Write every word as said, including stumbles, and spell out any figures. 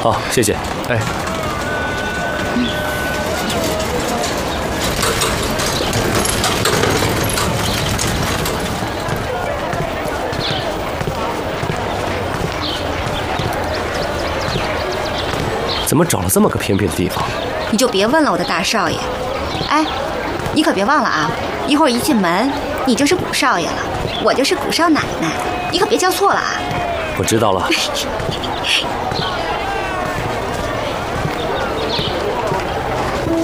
好，谢谢。哎。嗯 怎么找了这么个偏僻的地方？ 你就别问了，我的大少爷。哎，你可别忘了啊！一会儿一进门，你就是古少爷了，我就是古少奶奶，你可别叫错了啊！ 我知道了。